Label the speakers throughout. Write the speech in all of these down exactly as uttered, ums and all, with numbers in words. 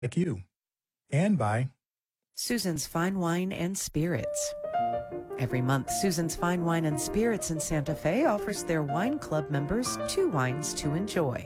Speaker 1: like you, and by
Speaker 2: Susan's Fine Wine and Spirits. Every month, Susan's Fine Wine and Spirits in Santa Fe offers their wine club members two wines to enjoy.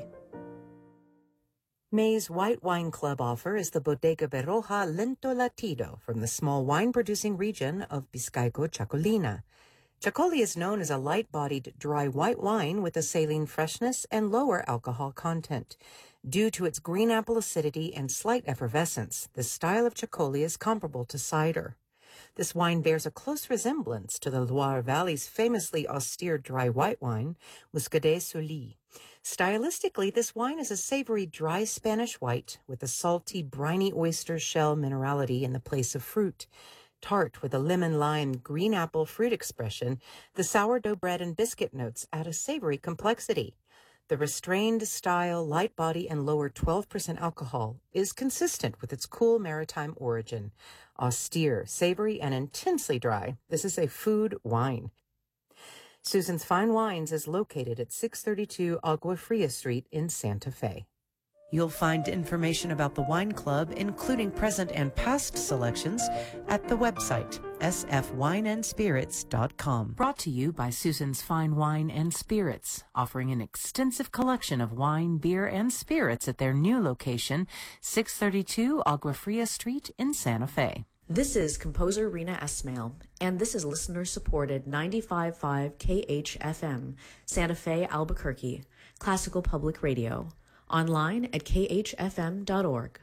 Speaker 2: May's White Wine Club offer is the Bodega Berroja Lento Latido from the small wine-producing region of Vizcayco-Chacolina. Chacoli is known as a light-bodied, dry white wine with a saline freshness and lower alcohol content. Due to its green apple acidity and slight effervescence, this style of Chacoli is comparable to cider. This wine bears a close resemblance to the Loire Valley's famously austere dry white wine, Muscadet Sully. Stylistically, this wine is a savory dry Spanish white with a salty, briny oyster shell minerality in the place of fruit. Tart with a lemon-lime green apple fruit expression, the sourdough bread and biscuit notes add a savory complexity. The restrained style, light body, and lower twelve percent alcohol is consistent with its cool maritime origin. Austere, savory, and intensely dry, this is a food wine. Susan's Fine Wines is located at six thirty-two Agua Fria Street in Santa Fe. You'll find information about the wine club, including present and past selections, at the website s f wine and spirits dot com. Brought to you by Susan's Fine Wine and Spirits, offering an extensive collection of wine, beer, and spirits at their new location, six thirty-two Agua Fria Street in Santa Fe.
Speaker 3: This is composer Rena Esmail, and this is listener-supported ninety-five point five K H F M, Santa Fe, Albuquerque, Classical Public Radio. Online at k h f m dot org.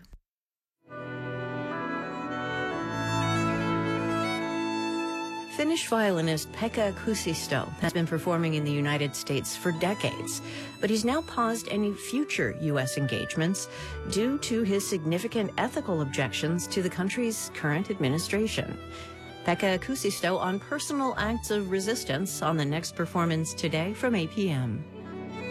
Speaker 4: Finnish violinist Pekka Kuusisto has been performing in the United States for decades, but he's now paused any future U S engagements due to his significant ethical objections to the country's current administration. Pekka Kuusisto on personal acts of resistance on the next performance today from eight p m